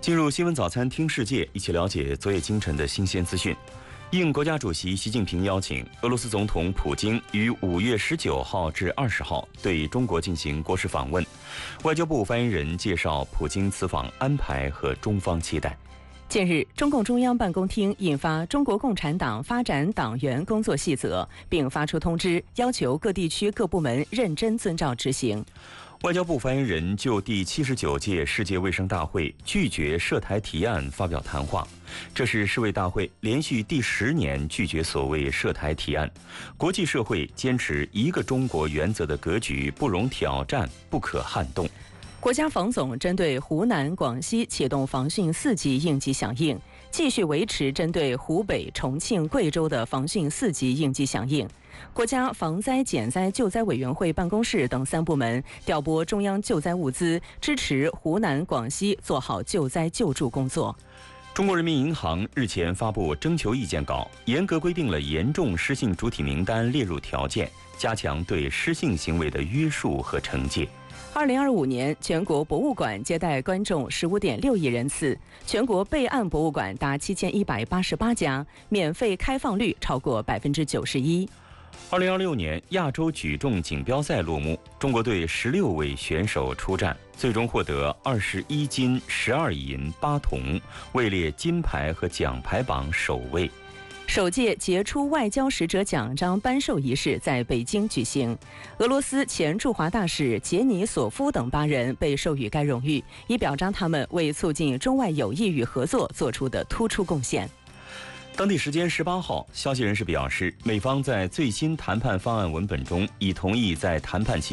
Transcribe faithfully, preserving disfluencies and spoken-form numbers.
进入新闻早餐听世界，一起了解昨夜今晨的新鲜资讯。应国家主席习近平邀请，俄罗斯总统普京于五月十九号至二十号对中国进行国事访问。外交部发言人介绍普京此访安排和中方期待。 近日，中共中央办公厅印发《中国共产党发展党员工作细则》，并发出通知，要求各地区各部门认真遵照执行。 外交部发言人就第七十九届世界卫生大会拒绝涉台提案发表谈话。这是世卫大会连续第十年拒绝所谓涉台提案，国际社会坚持一个中国原则的格局不容挑战，不可撼动。 国家防总针对湖南、广西启动防汛四级应急响应，继续维持针对湖北、重庆、贵州的防汛四级应急响应。国家防灾减灾救灾委员会办公室等三部门调拨中央救灾物资，支持湖南、广西做好救灾救助工作。 中国人民银行日前发布征求意见稿，严格规定了严重失信主体名单列入条件，加强对失信行为的约束和惩戒。 二零二五年，全国博物馆接待观众十五点六亿人次，全国备案博物馆达七千一百八十八家，免费开放率超过百分之九十一。 二零二六年亚洲举重锦标赛落幕，中国队十六位选手出战，最终获得二十一金、十二银、八铜，位列金牌和奖牌榜首位。 首届杰出外交使者奖章颁授仪式在北京举行，俄罗斯前驻华大使杰尼索夫等八人被授予该荣誉，以表彰他们为促进中外友谊与合作做出的突出贡献。 当地时间十八号，消息人士表示，美方在最新谈判方案文本中已同意在谈判期